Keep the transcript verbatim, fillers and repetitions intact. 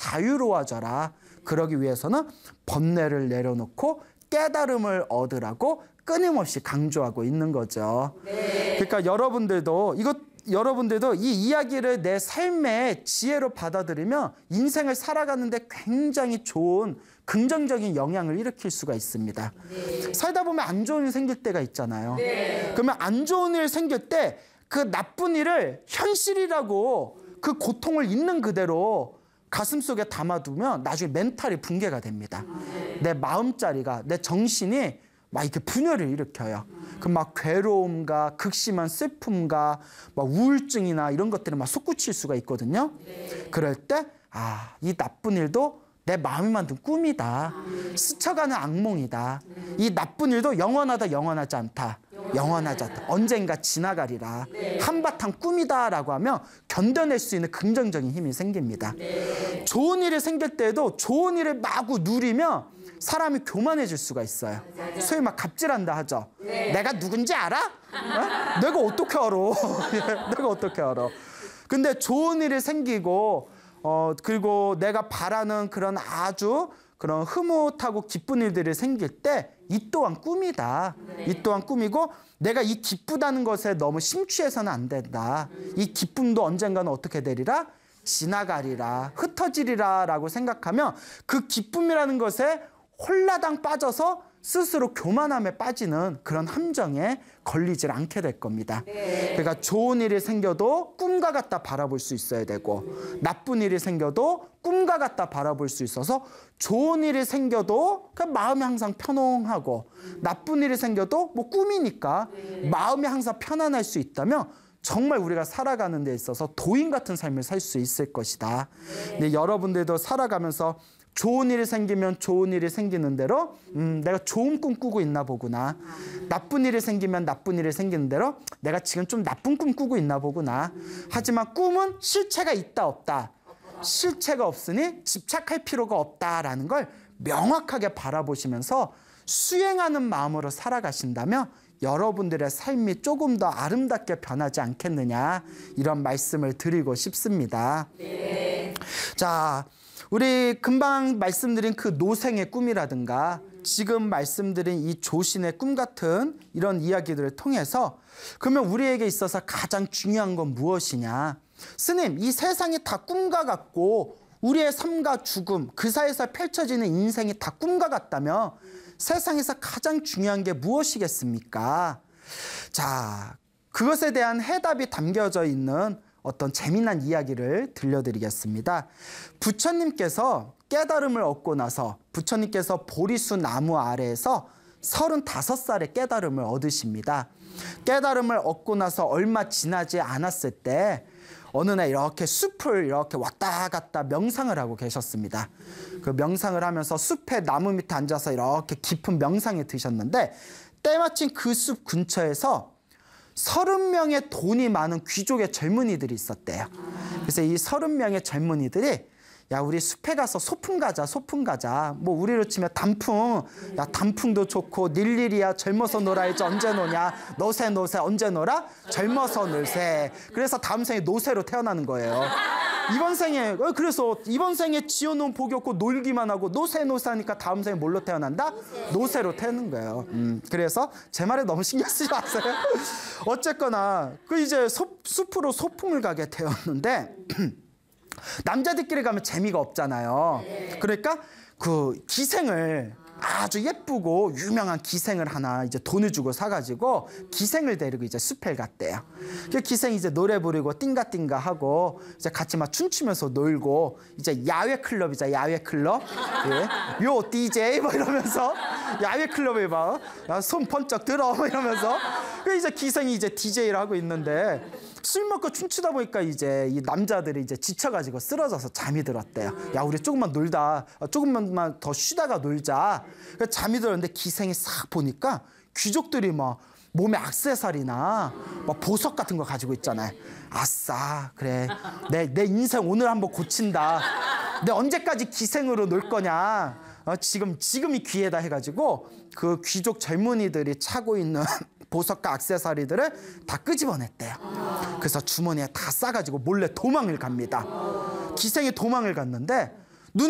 자유로워져라. 그러기 위해서는 번뇌를 내려놓고 깨달음을 얻으라고 끊임없이 강조하고 있는 거죠. 네. 그러니까 여러분들도 이것 여러분들도 이 이야기를 내 삶의 지혜로 받아들이면 인생을 살아가는데 굉장히 좋은 긍정적인 영향을 일으킬 수가 있습니다. 네. 살다 보면 안 좋은 일 생길 때가 있잖아요. 네. 그러면 안 좋은 일 생길 때 그 나쁜 일을 현실이라고 그 고통을 있는 그대로 가슴속에 담아두면 나중에 멘탈이 붕괴가 됩니다. 네. 내 마음자리가, 내 정신이 막 이렇게 분열을 일으켜요. 그럼 막 괴로움과 극심한 슬픔과 막 우울증이나 이런 것들이 막 솟구칠 수가 있거든요. 네. 그럴 때, 아, 이 나쁜 일도 내 마음이 만든 꿈이다. 스쳐가는 악몽이다. 이 나쁜 일도 영원하다, 영원하지 않다. 영원하지 않다. 언젠가 지나가리라. 네. 한바탕 꿈이다라고 하면 견뎌낼 수 있는 긍정적인 힘이 생깁니다. 네. 좋은 일이 생길 때에도 좋은 일을 마구 누리면 사람이 교만해질 수가 있어요. 맞아. 소위 막 갑질한다 하죠. 네. 내가 누군지 알아? 어? 내가 어떻게 알아? 내가 어떻게 알아? 근데 좋은 일이 생기고 어 그리고 내가 바라는 그런 아주 그런 흐뭇하고 기쁜 일들이 생길 때 이 또한 꿈이다. 네. 이 또한 꿈이고 내가 이 기쁘다는 것에 너무 심취해서는 안 된다. 음. 이 기쁨도 언젠가는 어떻게 되리라? 지나가리라. 흩어지리라 라고 생각하면 그 기쁨이라는 것에 홀라당 빠져서 스스로 교만함에 빠지는 그런 함정에 걸리질 않게 될 겁니다. 네. 그러니까 좋은 일이 생겨도 꿈과 같다 바라볼 수 있어야 되고 나쁜 일이 생겨도 꿈과 같다 바라볼 수 있어서 좋은 일이 생겨도 그냥 마음이 항상 편안하고 나쁜 일이 생겨도 뭐 꿈이니까 마음이 항상 편안할 수 있다면 정말 우리가 살아가는 데 있어서 도인 같은 삶을 살 수 있을 것이다. 근데 여러분들도 살아가면서 좋은 일이 생기면 좋은 일이 생기는 대로 음, 내가 좋은 꿈 꾸고 있나 보구나. 나쁜 일이 생기면 나쁜 일이 생기는 대로 내가 지금 좀 나쁜 꿈 꾸고 있나 보구나. 하지만 꿈은 실체가 있다 없다. 실체가 없으니 집착할 필요가 없다라는 걸 명확하게 바라보시면서 수행하는 마음으로 살아가신다면 여러분들의 삶이 조금 더 아름답게 변하지 않겠느냐 이런 말씀을 드리고 싶습니다. 네. 자, 우리 금방 말씀드린 그 노생의 꿈이라든가 지금 말씀드린 이 조신의 꿈 같은 이런 이야기들을 통해서 그러면 우리에게 있어서 가장 중요한 건 무엇이냐? 스님, 이 세상이 다 꿈과 같고 우리의 삶과 죽음, 그 사이에서 펼쳐지는 인생이 다 꿈과 같다면 세상에서 가장 중요한 게 무엇이겠습니까? 자, 그것에 대한 해답이 담겨져 있는 어떤 재미난 이야기를 들려드리겠습니다. 부처님께서 깨달음을 얻고 나서 부처님께서 보리수 나무 아래에서 서른다섯 살의 깨달음을 얻으십니다. 깨달음을 얻고 나서 얼마 지나지 않았을 때 어느 날 이렇게 숲을 이렇게 왔다 갔다 명상을 하고 계셨습니다. 그 명상을 하면서 숲의 나무 밑에 앉아서 이렇게 깊은 명상에 드셨는데 때마침 그 숲 근처에서 서른 명의 돈이 많은 귀족의 젊은이들이 있었대요. 그래서 이 서른 명의 젊은이들이 야, 우리 숲에 가서 소풍 가자, 소풍 가자. 뭐 우리로 치면 단풍. 야, 단풍도 좋고 닐리리야 젊어서 놀아 이제 언제 노냐. 노새 노새 언제 놀아? 젊어서 놀새. 그래서 다음 생에 노새로 태어나는 거예요. 이번 생에 그래서 이번 생에 지어놓은 복이 없고 놀기만 하고 노새 노새 하니까 다음 생에 뭘로 태어난다? 노새로 태어나는 거예요. 음, 그래서 제 말에 너무 신경 쓰지 마세요. 어쨌거나 그 이제 소, 숲으로 소풍을 가게 되었는데 남자들끼리 가면 재미가 없잖아요. 그러니까 그 기생을 아주 예쁘고 유명한 기생을 하나 이제 돈을 주고 사가지고 기생을 데리고 이제 숲에 갔대요. 그 기생이 이제 노래 부르고 띵가띵가 하고 이제 같이 막 춤추면서 놀고 이제 야외 클럽이자 야외 클럽. 예. 요 디제이 뭐 이러면서 야외 클럽에 막 손 번쩍 들어 뭐 이러면서 그 이제 기생이 이제 디제이를 하고 있는데 술 먹고 춤추다 보니까 이제 이 남자들이 이제 지쳐가지고 쓰러져서 잠이 들었대요. 야, 우리 조금만 놀다, 조금만 더 쉬다가 놀자. 그래서 잠이 들었는데 기생이 싹 보니까 귀족들이 막 몸에 액세서리나 막 보석 같은 거 가지고 있잖아요. 아싸, 그래. 내, 내 인생 오늘 한번 고친다. 내 언제까지 기생으로 놀 거냐. 어, 지금, 지금이 기회다 해가지고 그 귀족 젊은이들이 차고 있는 보석과 액세서리들을 다 끄집어냈대요. 그래서 주머니에 다 싸가지고 몰래 도망을 갑니다. 기생이 도망을 갔는데